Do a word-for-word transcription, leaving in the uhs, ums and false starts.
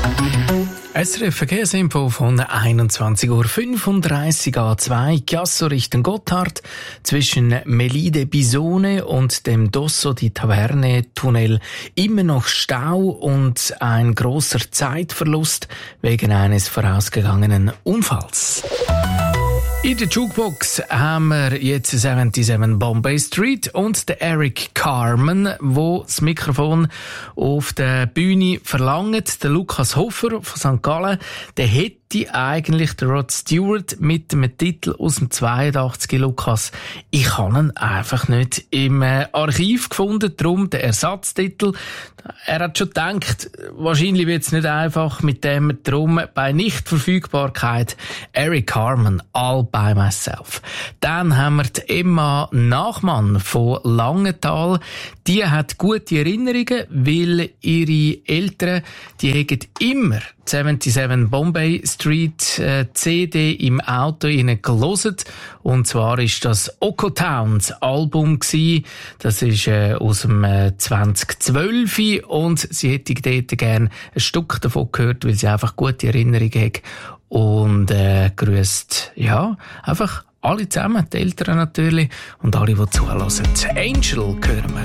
S R F Verkehrsinfo von einundzwanzig Uhr fünfunddreißig A zwei, Chiasso Richtung Gotthard, zwischen Melide Bisone und dem Dosso di Taverne Tunnel immer noch Stau und ein grosser Zeitverlust wegen eines vorausgegangenen Unfalls. In der Jukebox haben wir jetzt siebenundsiebzig Bombay Street und der Eric Carmen, wo das Mikrofon auf der Bühne verlangt. Der Lukas Hofer von Sankt Gallen, der hätte eigentlich der Rod Stewart mit dem Titel aus dem zweiundachtzig. Lukas, ich habe ihn einfach nicht im Archiv gefunden, darum der Ersatztitel. Er hat schon gedacht, wahrscheinlich wird es nicht einfach mit dem, darum bei Nichtverfügbarkeit Eric Carmen, All by Myself. Dann haben wir die Emma Nachmann von Langenthal. Die hat gute Erinnerungen, weil ihre Eltern, die haben immer siebenundsiebzig Bombay Street äh, C D im Auto ihnen gelesen. Und zwar ist das Oko Towns Album gsi. Das ist äh, aus dem äh, zweitausendzwölf und sie hätte dort gerne ein Stück davon gehört, weil sie einfach gute Erinnerungen hat. Und äh, grüßt, ja, einfach alle zusammen, die Eltern natürlich und alle, die zuhören. Angel hören wir.